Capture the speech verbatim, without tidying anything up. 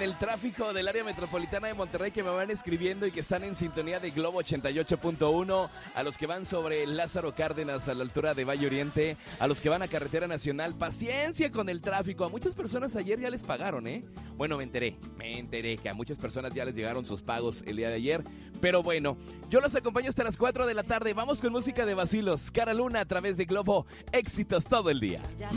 en el tráfico del área metropolitana de Monterrey que me van escribiendo y que están en sintonía de Globo ochenta y ocho punto uno, a los que van sobre Lázaro Cárdenas a la altura de Valle Oriente, a los que van a Carretera Nacional, paciencia con el tráfico. A muchas personas ayer ya les pagaron, ¿eh? Bueno, me enteré, me enteré que a muchas personas ya les llegaron sus pagos el día de ayer, pero bueno, yo los acompaño hasta las cuatro de la tarde. Vamos con música de vacilos, Cara Luna a través de Globo, éxitos todo el día.